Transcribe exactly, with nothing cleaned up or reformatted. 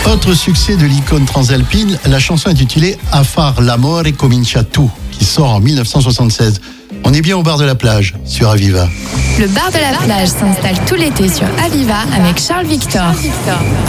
Autre succès de l'icône transalpine, la chanson intitulée A far l'amore comincia tu, qui sort en dix-neuf cent soixante-seize. On est bien au bar de la plage, sur Aviva. Le bar de la plage s'installe tout l'été sur Aviva avec Charles Victor.